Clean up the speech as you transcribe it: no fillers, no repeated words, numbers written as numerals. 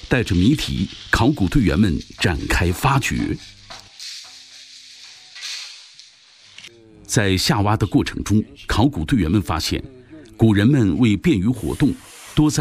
带着谜题，考古队员们展开发掘。在下挖的过程中，考古队员们发现，古人们为便于活动，